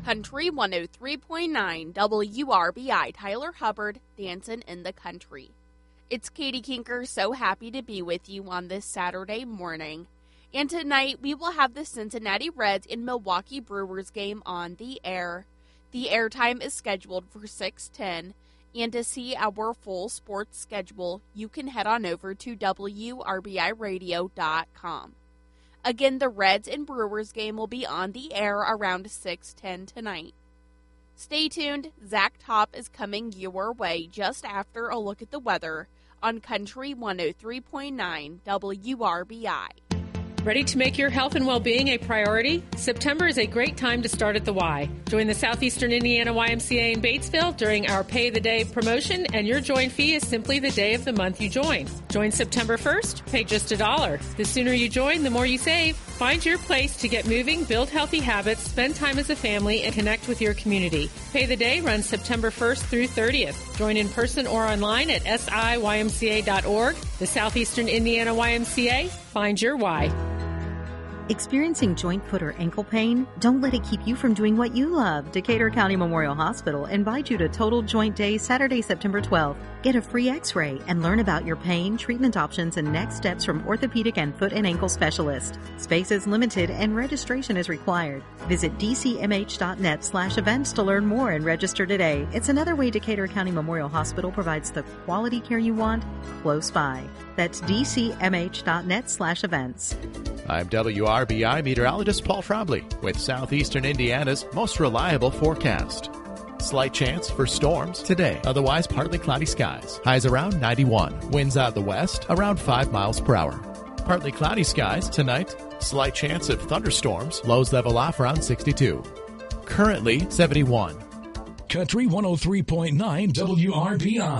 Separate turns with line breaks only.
Country 103.9 WRBI, Tyler Hubbard, dancing in the country. It's Katie Kinker, so happy to be with you on this Saturday morning. And tonight we will have the Cincinnati Reds and Milwaukee Brewers game on the air. The airtime is scheduled for 6:10, and to see our full sports schedule, you can head on over to WRBIRadio.com. Again, the Reds and Brewers game will be on the air around 6:10 tonight. Stay tuned. Zach Top is coming your way just after a look at the weather on Country 103.9 WRBI.
Ready to make your health and well-being a priority? September is a great time to start at the Y. Join the Southeastern Indiana YMCA in Batesville during our Pay the Day promotion, and your join fee is simply the day of the month you join. Join September 1st, pay just $1. The sooner you join, the more you save. Find your place to get moving, build healthy habits, spend time as a family, and connect with your community. Pay the Day runs September 1st through 30th. Join in person or online at siymca.org. The Southeastern Indiana YMCA. Find your why.
Experiencing joint, foot, or ankle pain? Don't let it keep you from doing what you love. Decatur County Memorial Hospital invites you to Total Joint Day, Saturday, September 12th. Get a free x-ray and learn about your pain, treatment options, and next steps from orthopedic and foot and ankle specialists. Space is limited and registration is required. Visit dcmh.net/events to learn more and register today. It's another way Decatur County Memorial Hospital provides the quality care you want close by. That's dcmh.net/events.
I'm WRBI meteorologist Paul Trombley with Southeastern Indiana's most reliable forecast. Slight chance for storms today, otherwise partly cloudy skies. Highs around 91. Winds out of the west around 5 miles per hour. Partly cloudy skies tonight. Slight chance of thunderstorms. Lows level off around 62. Currently 71.
Country 103.9 WRBI.